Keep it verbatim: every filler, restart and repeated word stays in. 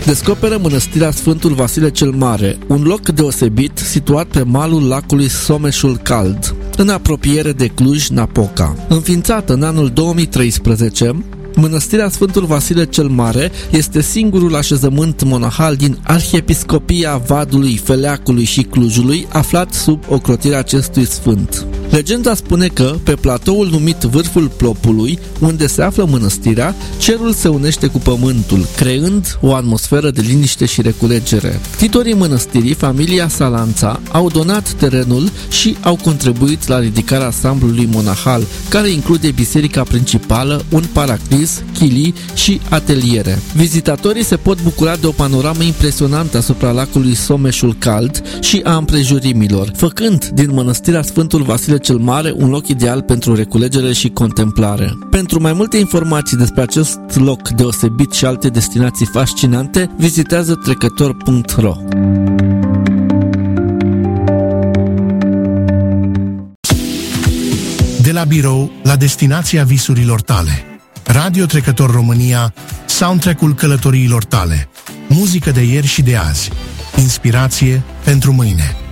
descoperă mănăstirea Sfântul Vasile cel Mare, un loc deosebit situat pe malul lacului Someșul Cald, în apropiere de Cluj-Napoca. Înființată în anul două mii treisprezece, Mănăstirea Sfântul Vasile cel Mare este singurul așezământ monahal din Arhiepiscopia Vadului, Feleacului și Clujului aflat sub ocrotirea acestui sfânt. Legenda spune că, pe platoul numit Vârful Plopului, unde se află mănăstirea, cerul se unește cu pământul, creând o atmosferă de liniște și reculegere. Titorii mănăstirii, familia Salanța, au donat terenul și au contribuit la ridicarea ansamblului monahal, care include biserica principală, un paraclis, chilii și ateliere. Vizitatorii se pot bucura de o panoramă impresionantă asupra lacului Someșul Cald și a împrejurimilor, făcând din mănăstirea Sfântul Vasile cel Mare un loc ideal pentru reculegere și contemplare. Pentru mai multe informații despre acest loc deosebit și alte destinații fascinante, vizitează trecător punct ro. De la birou la destinația visurilor tale. Radio Trecător România, soundtrack-ul călătoriilor tale. Muzică de ieri și de azi. Inspirație pentru mâine.